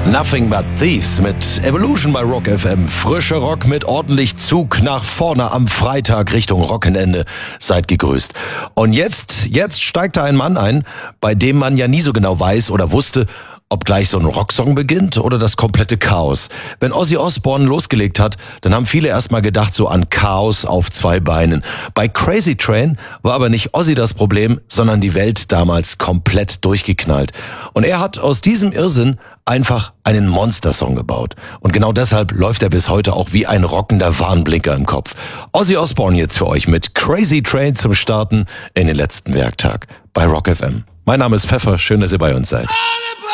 Nothing But Thieves mit Evolution bei Rock FM. Frischer Rock mit ordentlich Zug nach vorne am Freitag Richtung Wochenende. Seid gegrüßt. Und jetzt steigt da ein Mann ein, bei dem man ja nie so genau weiß oder wusste, ob gleich so ein Rocksong beginnt oder das komplette Chaos. Wenn Ozzy Osbourne losgelegt hat, dann haben viele erstmal gedacht so an Chaos auf zwei Beinen. Bei Crazy Train war aber nicht Ozzy das Problem, sondern die Welt damals komplett durchgeknallt. Und er hat aus diesem Irrsinn einfach einen Monstersong gebaut. Und genau deshalb läuft er bis heute auch wie ein rockender Warnblinker im Kopf. Ozzy Osbourne jetzt für euch mit Crazy Train zum Starten in den letzten Werktag bei Rock FM. Mein Name ist Pfeffer, schön, dass ihr bei uns seid.